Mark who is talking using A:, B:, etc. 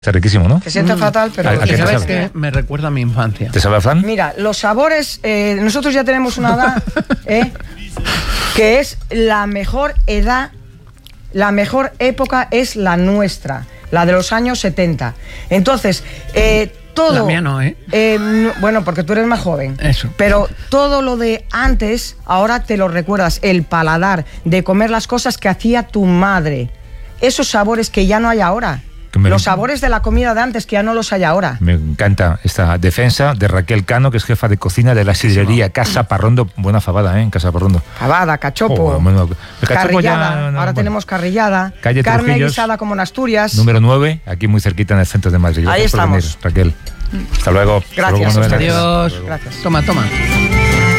A: Está riquísimo, ¿no?
B: Se siente fatal, pero...
A: ¿A qué te
C: ¿Sabes
A: sabe?
C: qué? Me recuerda a mi infancia.
A: ¿Te sabe a flan?
B: Mira, los sabores, nosotros ya tenemos una edad, que es la mejor edad, la mejor época es la nuestra, la de los años 70. Entonces, todo...
C: La mía no, ¿eh?
B: Bueno, porque tú eres más joven.
C: Eso.
B: Pero todo lo de antes, ahora te lo recuerdas, el paladar, de comer las cosas que hacía tu madre. Esos sabores que ya no hay ahora. Los sabores de la comida de antes que ya no los hay ahora.
A: Me encanta esta defensa de Raquel Cano, que es jefa de cocina de la sidrería Casa Parrondo. Buena fabada, ¿eh? En Casa Parrondo.
B: Fabada, cachopo,
A: bueno, el cachopo
B: carrillada,
A: ya,
B: ahora tenemos carrillada,
A: Calle
B: carne
A: Trujillos,
B: guisada como en Asturias.
A: Número 9, aquí muy cerquita en el centro de Madrid.
B: Ahí
A: Gracias por
B: estamos.
A: venir, Raquel. Hasta luego.
B: Gracias.
A: Hasta luego, Manuela.
C: Adiós.
B: Gracias.
C: Toma.